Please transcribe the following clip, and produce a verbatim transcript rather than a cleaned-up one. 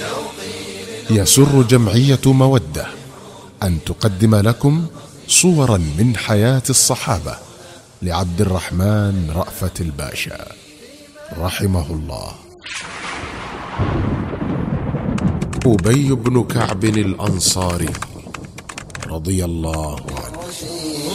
يسر جمعية مودة أن تقدم لكم صورا من حياة الصحابة لعبد الرحمن رأفت الباشا رحمه الله. أبي بن كعب الأنصاري رضي الله عنه.